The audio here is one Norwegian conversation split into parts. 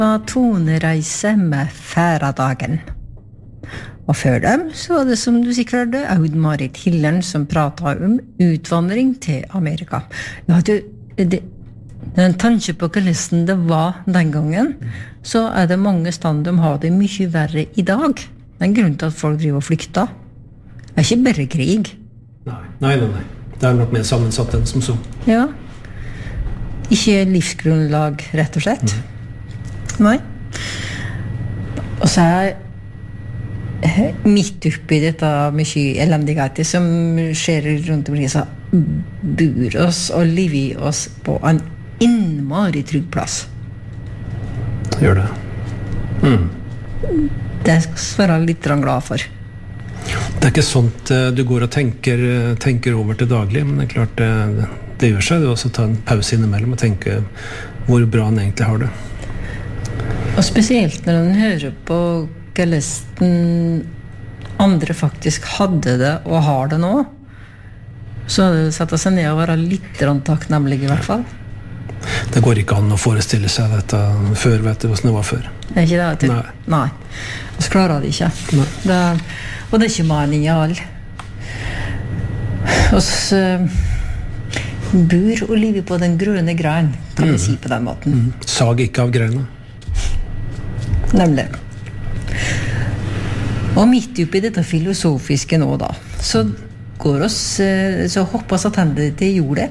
Tonereise med Færadagen. Og før dem så var det, som du sikkert hørte, Aud-Marit Hillern som pratet om utvandring til Amerika. Ja, en tanke på hvordan det var den gangen, så det mange stand de har det mye verre i dag. Det en grunn til at folk driver og flykter. Det ikke bare krig. Nei. Det nok mer sammensatt enn som så. Ja. Ikke livsgrunnlag, rett og slett. Nei. Og så midt oppi dette mye elendighet som skjer rundt omkring, så bor oss og lever oss på en innmari trygg plass. Gjør det. Det skal jeg være litt glad for. Det ikke sånt du går og tenker over til daglig, men det klart det gjør seg. Du også ta en pause innimellom og tenke hvor bra han egentlig har det. Og spesielt når man hører på hvordan andre faktisk hadde det og har det nå, så hadde det satt seg ned og være litt takknemlig i hvert fall. Det går ikke an å forestille seg dette før, vet du, hvordan det var før. Det ikke det? Nei. Og så klarer det ikke. Og det ikke mening i all. Og så bor og lever på den grønne grein, kan vi si på den måten. Sag ikke av greina. Nemlig. Og midt oppi dette filosofiske nå da, så går oss, så hoppas at hendet til jordet.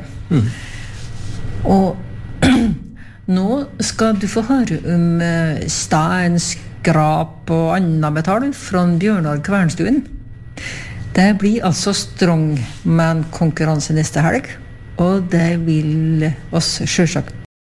Og nå skal du få høre om stein, skrap og annet metall fra Bjørnar Kvernstuen. Det blir altså strongman-konkurranse neste helg, og det vil oss selvsagt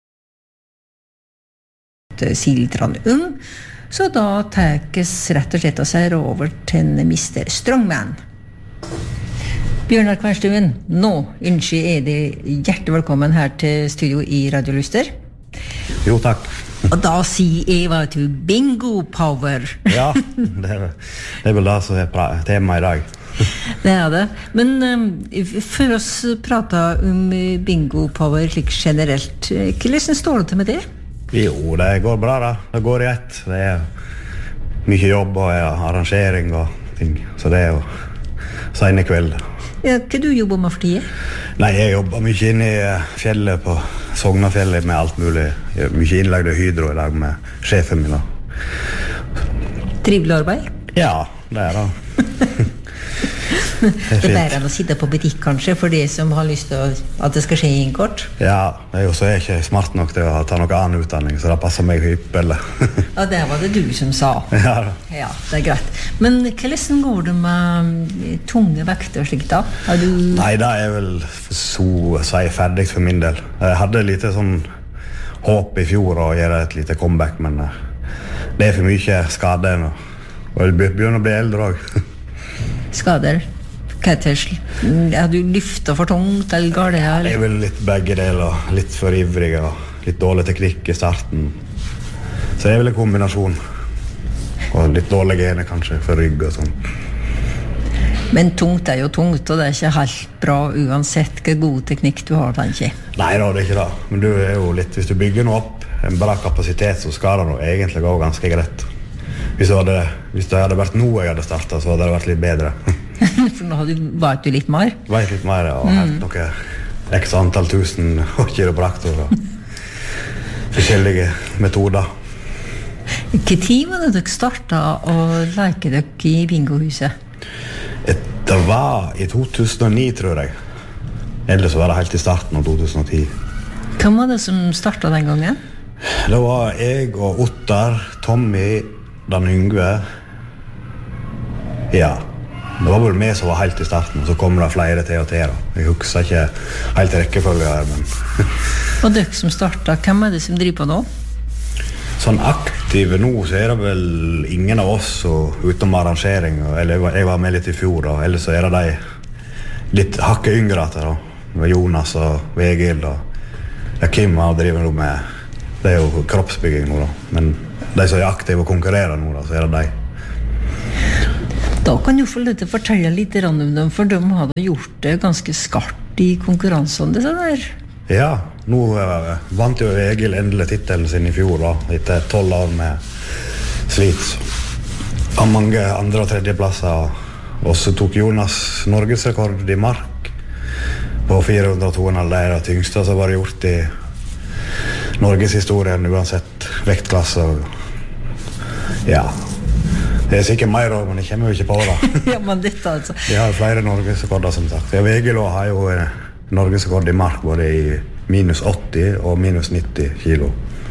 si litt om. Så da tekes rett og slett av seg over til en Mr. Strongman. Bjørnar Kvernstuen, nå ønsker det hjertelig velkommen her til studio i Radio Lyster. Jo, takk. Og da sier jeg hva til bingo power. Ja, det vel det som tema i dag. Det det. Men for oss prater om bingo power slik generelt, hvordan står det til med det? Jo, det går bra da. Det går i ett. Det mye jobb og arrangering og ting. Så det jo sene kveld. Ja, hva du jobber med for tiden? Nei, jeg jobber mye inne i fjellet på Sognafjellet med alt mulig. Jeg gjør mye innlagd hydro i dag med sjefen min da. Trivelig arbeid? Ja, det det. Det bedre enn å sitte på butikk kanskje for de som har lyst til at det skal skje inn kort. Ja, så er jeg ikke smart nok til å ta noe annen utdanning, så det passer meg hyppelig. Ja, det var det du som sa. Ja, ja, det greit. Men hvordan går det med tunge vekter og slikt da? Nei, det vel så å si ferdig for min del. Jeg hadde litt sånn håp i fjor å gjøre et lite comeback, men det for mye skade nå. Og jeg begynner å bli eldre også. Skader? Har du lyftet for tungt eller galt? Det vel litt begge deler. Litt for ivrig og litt dårlig teknikk i starten. Så det vel en kombinasjon. Og litt dårlige gener kanskje for rygg og sånn. Men tungt jo tungt, og det ikke helt bra uansett hvor god teknikk du har, tenker jeg. Nei da, det ikke det. Men du jo litt, hvis du bygger noe opp en bra kapasitet, så skal det noe egentlig gå ganske greit. Hvis det hadde vært noe jeg hadde startet, så hadde det vært litt bedre. For nå vet du litt mer? Vet litt mer, og helt noe ekstra antall tusen og kiropraktor og forskjellige metoder. Hva tid var det dere startet å leke dere i bingohuset? Det var i 2009, tror jeg. Ellers var det helt i starten av 2010. Hvem var det som startet den gangen? Det var jeg og Ottar, Tommy, Dan Yngve. Ja, det var vel meg som var helt i starten, og så kom det flere til og til da. Jeg husker ikke helt rekkefølge her, men... Og dere som startet, hvem det som driver på nå? Sånn aktive nå, så det vel ingen av oss utom arrangering, eller jeg var med litt i fjor da, ellers så det de litt hakket yngre da. Det var Jonas og Vegil og Kim har driver nå med, det jo kroppsbygging nå da, men de som aktive og konkurrerer nå da, så det de. Da kan du få litt fortelle litt om dem, for de hadde gjort det ganske skarpt i konkurransen, det sånn der. Ja, nå vant jo Egil endelig titelen sin I fjor da, etter 12 år med slit. Av mange andre- og tredjeplasser. Og så tok Jonas Norgesrekord I mark på 402,5. Det det tyngste som var gjort I Norges historien, uansett vektklasse. Ja, det sikkert mer også, men det kommer jo ikke på det. Ja, men dette altså. Vi har flere Norgesrekorder, som sagt. Egil har jo Norgesrekord I mark både I minus 80 og minus 90 kilo.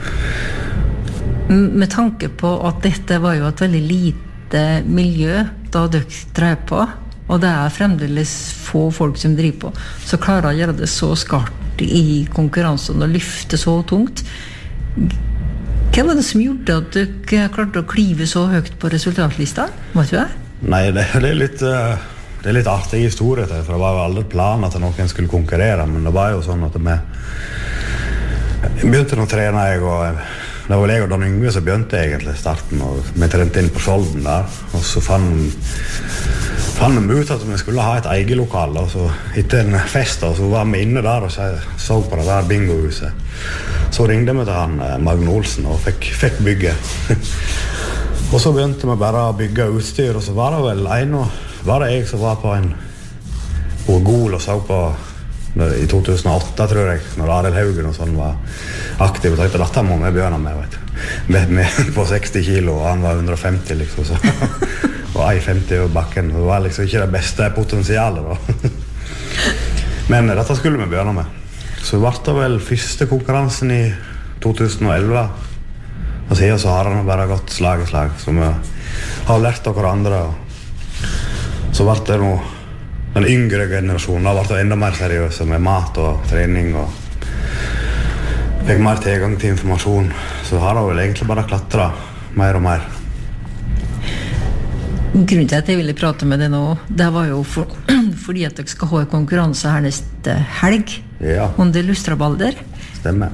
Med tanke på at dette var jo et veldig lite miljø da dere drev på, og det fremdeles få folk som driver på, så klarer å gjøre det så skarpt I konkurransen og lyfte så tungt. Hva var det som gjorde at dere klarte å klive så høyt på resultatlista? Vet du det? Nei, det er litt artig historie til, for det var jo aldri planen at noen skulle konkurrere, men det var jo sånn at vi begynte å trene og det var vel jeg og Dan Yngve som begynte egentlig starten, og vi trente inn på Skjolden der, og så fant vi ut at vi skulle ha et eget lokal, og så etter en fest, og så var vi inne der og så på det der bingohuset. Så ringte vi til han Magne Olsen og fikk bygge. Og så begynte vi bare å bygge utstyr, og så var det vel var det jeg som var på en Gol og så på I 2008, tror jeg, når Arild Haugen og sånn var aktiv, og tenkte dette må vi begynne med, vet du. Med på 60 kilo, og han var 150, liksom, så. Og 1,50 over bakken, det var liksom ikke det beste potensialet, da. Men dette skulle vi begynne med. Så ble det vel første konkurransen I 2011, og siden så har han bare gått slag I slag, så vi har lært av hverandre, og så ble det noe den yngre generasjonen har vært enda mer seriøse med mat og trening og fikk mer tilgang til informasjon, så har det vel egentlig bare klatret mer og mer. Grunnen til at jeg ville prate med deg nå, det var jo fordi at dere skal ha en konkurranse her neste helg, under Lustrabalder. Stemmer.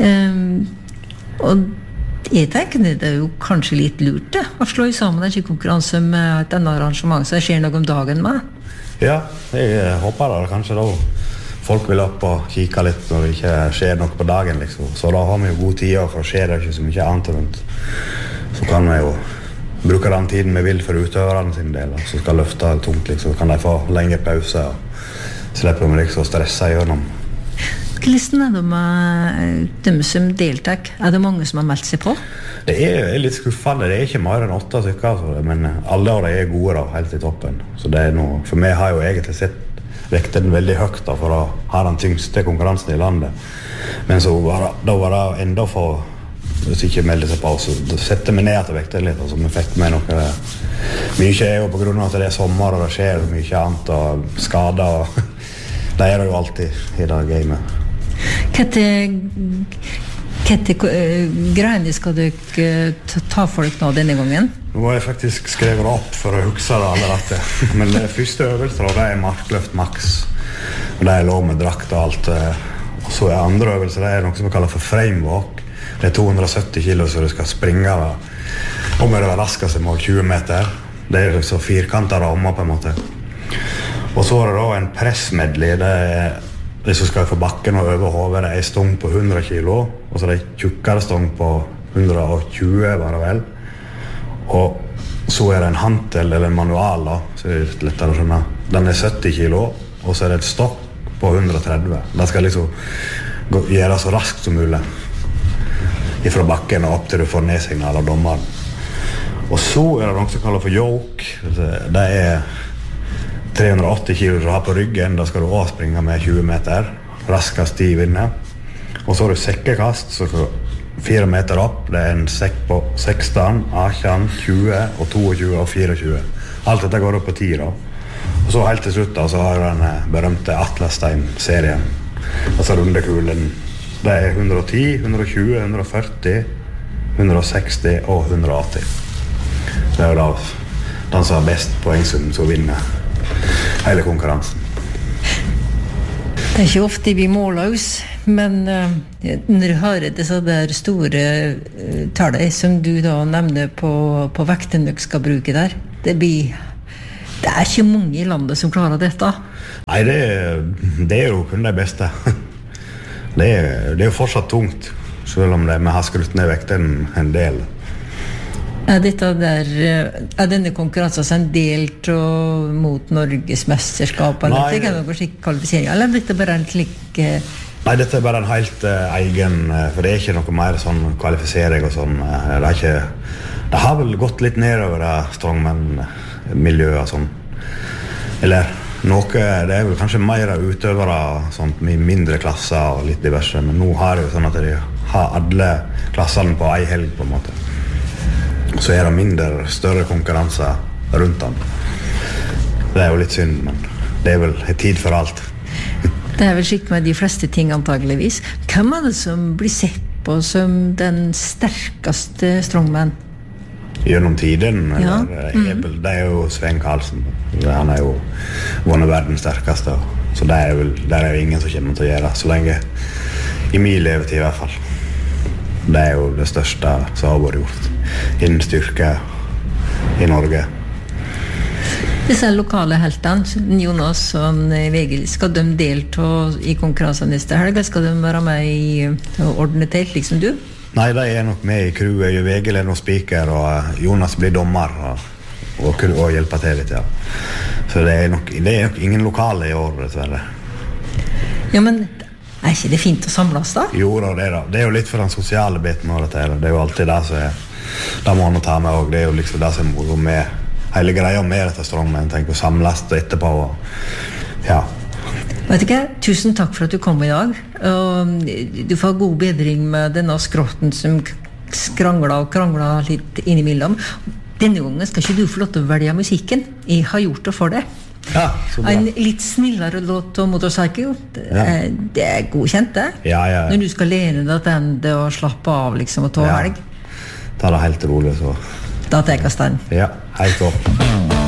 Og jeg tenker det jo kanskje litt lurt det, å slå sammen en konkurranse med et annet arrangement, så det skjer noe om dagen med. Ja, jeg håper det kanskje da folk vil opp og kikke litt når det ikke skjer noe på dagen, liksom. Så da har vi jo god tid, for det skjer det ikke så mye annet rundt. Så kan vi jo bruke den tiden vi vil for utøverne sin del, så skal løfte tungt, liksom. Så kan de få lengre pause og slippe om liksom å stresse gjennom. Hvordan det med dem som deltar? Det mange som har meldt seg på? Det litt skuffende, det ikke mer enn 8 stykker, altså. Men alle av dem gode da, helt I toppen. Så det noe, for meg har jo egentlig sett vekten veldig høyt da, for å ha den tyngste konkurransen I landet. Men så da var det enda for, hvis ikke meldte seg på, så setter vi ned til vekten litt, altså vi fikk med noe. Mye jo på grunn av at det sommer og det skjer mye annet og skader, og det det jo alltid I det gamet. Hva greiene skal dere ta for dere nå denne gangen? Nå har jeg faktisk skrevet opp for å huske det alle dette. Men det første øvelser, det markløft maks. Og det lov med drakt og alt. Og så andre øvelser, det noe som vi kaller for framewalk. Det 270 kilo, så du skal springe om det var raskest mål 20 meter. Det liksom firkantet rammer på en måte. Og så det da en pressmedley, det som skal få bakken og over hodet, det stong på 100 kilo, og så det tjukkere stong på 120, var det vel. Og så det en hantel eller en manual, da, så det litt lettere å skjønne. Den 70 kilo, og så det et stokk på 130. Den skal liksom gjøre så raskt som mulig. Fra bakken og opp til du får nedsignal av dommeren. Og så det noe som kalles for yoke. Det 380 kilo du har på ryggen, da skal du også springe med 20 meter, raskest I vinner. Og så har du sekkekast, så 4 meter opp, det en sekk på 16, 18, 20, og 22 og 24. Alt dette går opp på 10 da. Og så helt til slutt da, så har du den berømte Atlasstein-serien. Altså rundekulen. Det 110, 120, 140, 160 og 180. Det jo da den som har best poengsum som vinner hele konkurransen. Det ikke ofte vi måler oss, men når du hører disse der store tallene som du da nevner på vekten du skal bruke der, det ikke mange I landet som klarer dette. Nei, det jo kun de beste. Det er jo fortsatt tungt, selv om vi har skrutt ned vekten en del. Denne konkurransen en del mot Norges mesterskap, eller er det noe slik kvalifisering, eller er dette bare en slik... Nei, dette er bare en helt egen, for det er ikke noe mer sånn kvalifisering og sånn. Det har vel gått litt nedover strongman-miljøet og sånn. Eller noe, det er vel kanskje mer utøvere sånt, med mindre klasser og litt diverse, men nå har det jo sånn at de har alle klassene på en helg på en måte. Så er det større konkurranser rundt dem. Det er jo litt synd, men det er vel en tid for alt. Det er vel slik med de fleste ting antageligvis. Hvem er det som blir sett på som den sterkeste strongman? Gjennom tiden, det er jo Sven Karlsen. Han er jo vunnet verdens sterkeste, så det er jo ingen som kommer til å gjøre, så lenge i min levetid i hvert fall. Det er jo det største som har vært gjort innen styrke i Norge. Disse lokale heltene, Jonas og Vegil, skal de delta i konkurransen neste helg? Skal de være med i å ordne telt, liksom du? Nei, de er nok med i crewet. Vegil er nok speaker, og Jonas blir dommer og hjelper til litt, ja. Så det er nok ingen lokale i år, dessverre. Ja, men er ikke det fint å samles da? Jo, det er det. Det er jo litt for den sosiale biten av dette. Det er jo alltid det som er... Det må man ta med også. Det er jo liksom det som er med hele greia med dette strongman. Tenk å samles etterpå. Ja. Vet du hva? Tusen takk for at du kom i dag. Du får god bedring med denne skrotten som krangler litt innimellom. Denne gangen skal ikke du få lov til å velge musikken. Jeg har gjort det for deg. Ja, en litt snillere låt om Motorcycle. Det er godkjent, det. Ja. Når du skal lene deg til og slappe av liksom, og ta helg. Ta det helt rolig, så. Da tar jeg stand. Ja, helt opp.